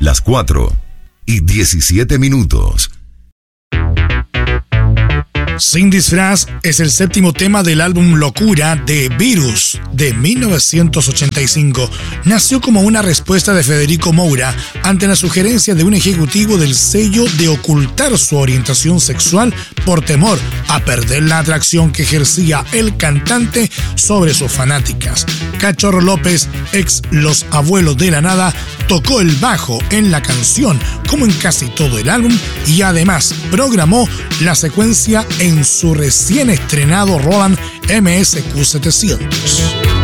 las 4:17. Sin disfraz es el séptimo tema del álbum Locura de Virus de 1985. Nació como una respuesta de Federico Moura ante la sugerencia de un ejecutivo del sello de ocultar su orientación sexual por temor a perder la atracción que ejercía el cantante sobre sus fanáticas. Cachorro López, ex Los Abuelos de la Nada, tocó el bajo en la canción como en casi todo el álbum y además programó la secuencia en su recién estrenado Roland MSQ700.